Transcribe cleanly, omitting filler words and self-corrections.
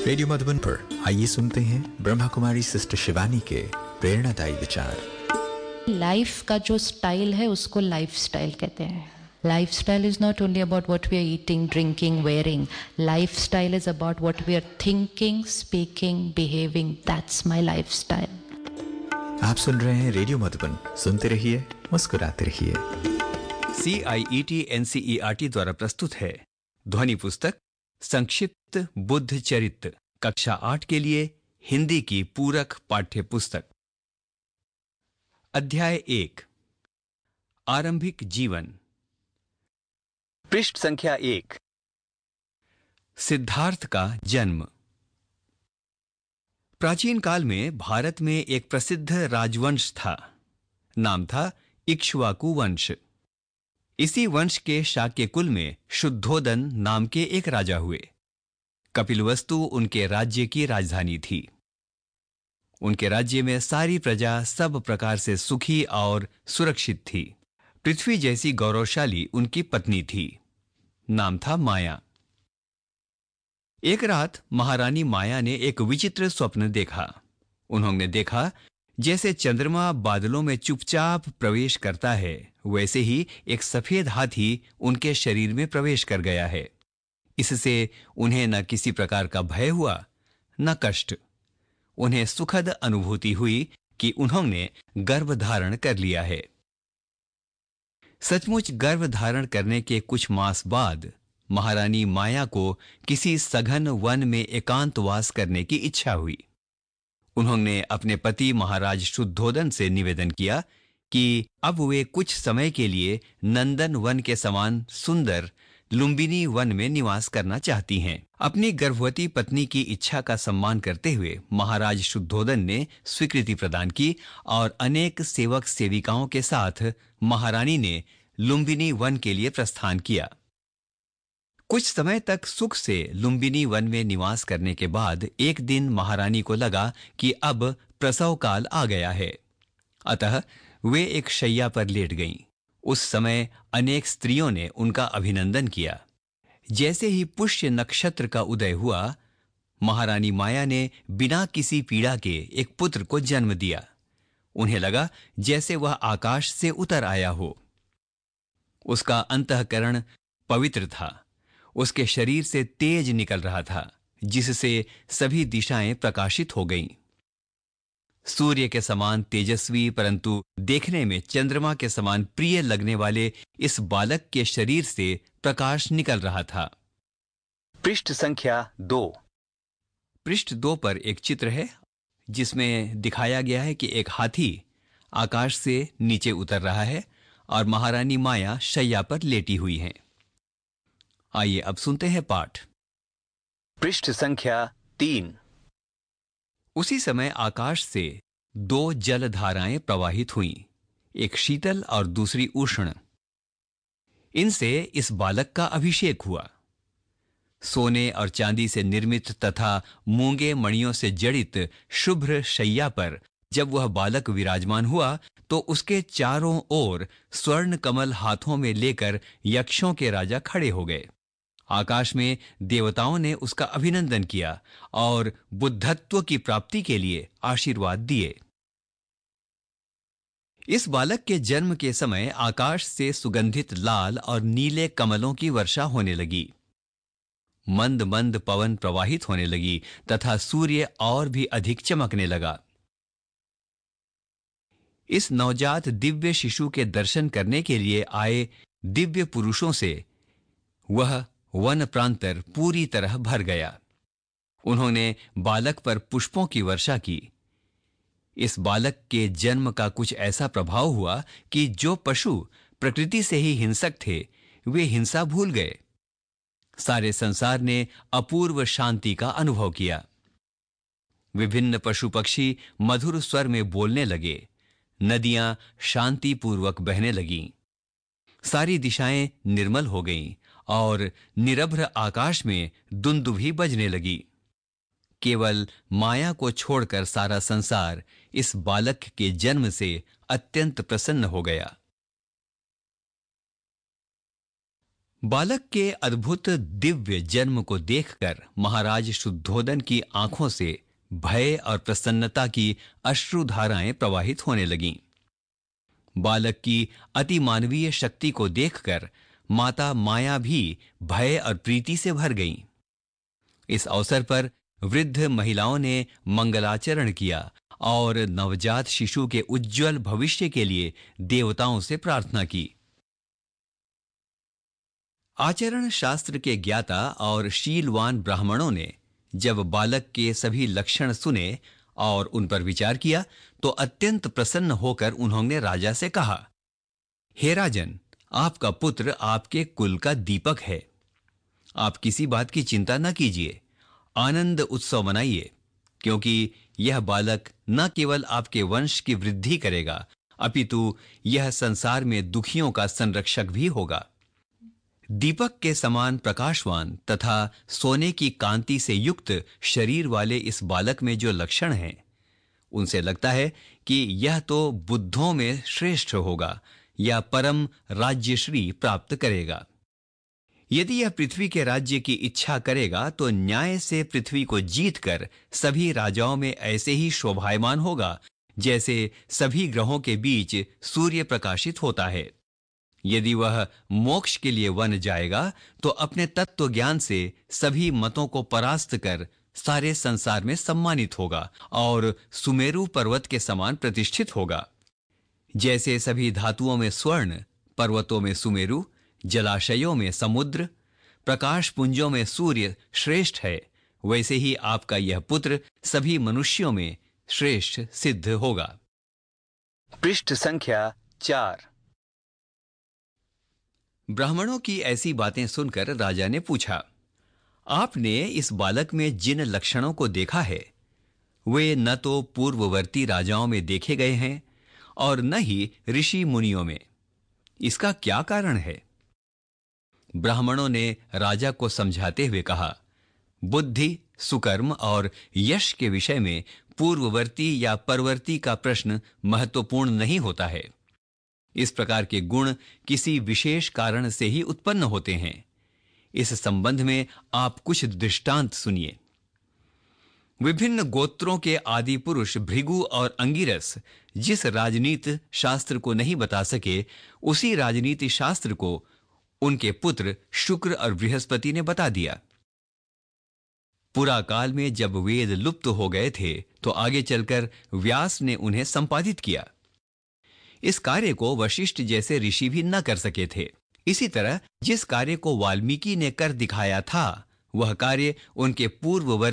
Radio Madhuban पर आइए सुनते हैं ब्रह्मा कुमारी सिस्टर शिवानी के प्रेरणादायी विचार। लाइफ का जो स्टाइल है उसको लाइफ स्टाइल कहते हैं। Life style is not only about what we are eating, drinking, wearing. Life style is about what we are thinking, speaking, behaving. That's my life style. आप सुन रहे हैं रेडियो मधुबन, सुनते रहिए, मुस्कुराते रहिए। CIET NCERT द्वारा प्रस्तुत है ध्वनि पुस्तक संक्षिप्त बुद्ध चरित्र कक्षा 8 के लिए हिंदी की पूरक पाठ्य पुस्तक। अध्याय 1 आरंभिक जीवन। पृष्ठ संख्या 1 सिद्धार्थ का जन्म। प्राचीन काल में भारत में एक प्रसिद्ध राजवंश था। नाम था इक्ष्वाकु वंश। इसी वंश के शाक्य कुल में शुद्धोदन नाम के एक राजा हुए। कपिलवस्तु उनके राज्य की राजधानी थी। उनके राज्य में सारी प्रजा सब प्रकार से सुखी और सुरक्षित थी। पृथ्वी जैसी गौरवशाली उनकी पत्नी थी। नाम था माया। एक रात महारानी माया ने एक विचित्र स्वप्न देखा। उन्होंने देखा जैसे चंद्रमा बादलों में चुपचाप प्रवेश करता है, वैसे ही एक सफेद हाथी उनके शरीर में प्रवेश कर गया है। इससे उन्हें न किसी प्रकार का भय हुआ न कष्ट। उन्हें सुखद अनुभूति हुई कि उन्होंने गर्भ धारण कर लिया है। सचमुच गर्भ धारण करने के कुछ मास बाद महारानी माया को किसी सघन वन में एकांतवास करने की इच्छा हुई। उन्होंने अपने पति महाराज शुद्धोदन से निवेदन किया कि अब वे कुछ समय के लिए नंदन वन के समान सुंदर लुम्बिनी वन में निवास करना चाहती हैं। अपनी गर्भवती पत्नी की इच्छा का सम्मान करते हुए महाराज शुद्धोदन ने स्वीकृति प्रदान की और अनेक सेवक सेविकाओं के साथ महारानी ने लुम्बिनी वन के लिए प्रस्थान किया। कुछ समय तक सुख से लुम्बिनी वन में निवास करने के बाद एक दिन महारानी को लगा कि अब प्रसव काल आ गया है। अतः वे एक शैया पर लेट गईं। उस समय अनेक स्त्रियों ने उनका अभिनंदन किया। जैसे ही पुष्य नक्षत्र का उदय हुआ, महारानी माया ने बिना किसी पीड़ा के एक पुत्र को जन्म दिया। उन्हें लगा जैसे वह आकाश से उतर आया हो। उसका अंतःकरण पवित्र था। उसके शरीर से तेज निकल रहा था, जिससे सभी दिशाएं प्रकाशित हो गईं। सूर्य के समान तेजस्वी परंतु देखने में चंद्रमा के समान प्रिय लगने वाले इस बालक के शरीर से प्रकाश निकल रहा था। पृष्ठ संख्या 2। पृष्ठ 2 पर एक चित्र है जिसमें दिखाया गया है कि एक हाथी आकाश से नीचे उतर रहा है और महारानी माया शैया पर लेटी हुई हैं। आइए अब सुनते हैं पाठ। पृष्ठ संख्या 3। उसी समय आकाश से 2 जलधाराएं प्रवाहित हुईं, एक शीतल और दूसरी उष्ण। इनसे इस बालक का अभिषेक हुआ। सोने और चांदी से निर्मित तथा मूंगे मणियों से जड़ित शुभ्र शैया पर जब वह बालक विराजमान हुआ तो उसके चारों ओर स्वर्ण कमल हाथों में लेकर यक्षों के राजा खड़े हो गए। आकाश में देवताओं ने उसका अभिनंदन किया और बुद्धत्व की प्राप्ति के लिए आशीर्वाद दिए। इस बालक के जन्म के समय आकाश से सुगंधित लाल और नीले कमलों की वर्षा होने लगी। मंद मंद पवन प्रवाहित होने लगी तथा सूर्य और भी अधिक चमकने लगा। इस नवजात दिव्य शिशु के दर्शन करने के लिए आए दिव्य पुरुषों से वह वन प्रांतर पूरी तरह भर गया। उन्होंने बालक पर पुष्पों की वर्षा की। इस बालक के जन्म का कुछ ऐसा प्रभाव हुआ कि जो पशु प्रकृति से ही हिंसक थे, वे हिंसा भूल गए। सारे संसार ने अपूर्व शांति का अनुभव किया। विभिन्न पशु पक्षी मधुर स्वर में बोलने लगे। नदियां शांतिपूर्वक बहने लगीं। सारी दिशाएं निर्मल हो गईं और निरभ्र आकाश में दुंदुभी बजने लगी। केवल माया को छोड़कर सारा संसार इस बालक के जन्म से अत्यंत प्रसन्न हो गया। बालक के अद्भुत दिव्य जन्म को देखकर महाराज शुद्धोदन की आंखों से भय और प्रसन्नता की अश्रुधाराएं प्रवाहित होने लगीं। बालक की अतिमानवीय शक्ति को देखकर माता माया भी भय और प्रीति से भर गईं। इस अवसर पर वृद्ध महिलाओं ने मंगलाचरण किया और नवजात शिशु के उज्जवल भविष्य के लिए देवताओं से प्रार्थना की। आचरण शास्त्र के ज्ञाता और शीलवान ब्राह्मणों ने जब बालक के सभी लक्षण सुने और उन पर विचार किया तो अत्यंत प्रसन्न होकर उन्होंने राजा से कहा, हे राजन, आपका पुत्र आपके कुल का दीपक है। आप किसी बात की चिंता न कीजिए, आनंद उत्सव मनाइए, क्योंकि यह बालक न केवल आपके वंश की वृद्धि करेगा, अपितु यह संसार में दुखियों का संरक्षक भी होगा। दीपक के समान प्रकाशवान तथा सोने की कांति से युक्त शरीर वाले इस बालक में जो लक्षण हैं, उनसे लगता है कि यह तो बुद्धों में श्रेष्ठ होगा या परम राज्यश्री प्राप्त करेगा। यदि यह पृथ्वी के राज्य की इच्छा करेगा तो न्याय से पृथ्वी को जीतकर सभी राजाओं में ऐसे ही शोभायमान होगा जैसे सभी ग्रहों के बीच सूर्य प्रकाशित होता है। यदि वह मोक्ष के लिए वन जाएगा तो अपने तत्व ज्ञान से सभी मतों को परास्त कर सारे संसार में सम्मानित होगा और सुमेरु पर्वत के समान प्रतिष्ठित होगा। जैसे सभी धातुओं में स्वर्ण, पर्वतों में सुमेरु, जलाशयों में समुद्र, प्रकाश पुंजों में सूर्य श्रेष्ठ है, वैसे ही आपका यह पुत्र सभी मनुष्यों में श्रेष्ठ सिद्ध होगा। पृष्ठ संख्या 4। ब्राह्मणों की ऐसी बातें सुनकर राजा ने पूछा, आपने इस बालक में जिन लक्षणों को देखा है वे न तो पूर्ववर्ती राजाओं में देखे गए हैं और न ही ऋषि मुनियों में। इसका क्या कारण है? ब्राह्मणों ने राजा को समझाते हुए कहा, बुद्धि, सुकर्म और यश के विषय में पूर्ववर्ती या परवर्ती का प्रश्न महत्वपूर्ण नहीं होता है। इस प्रकार के गुण किसी विशेष कारण से ही उत्पन्न होते हैं। इस संबंध में आप कुछ दृष्टांत सुनिए। विभिन्न गोत्रों के आदि पुरुष भृगु और अंगिरस जिस राजनीति शास्त्र को नहीं बता सके, उसी राजनीति शास्त्र को उनके पुत्र शुक्र और बृहस्पति ने बता दिया। पुरा काल में जब वेद लुप्त हो गए थे तो आगे चलकर व्यास ने उन्हें संपादित किया। इस कार्य को वशिष्ठ जैसे ऋषि भी न कर सके थे। इसी तरह जिस कार्य को वाल्मीकि ने कर दिखाया था, वह कार्य उनके पूर्ववर्ती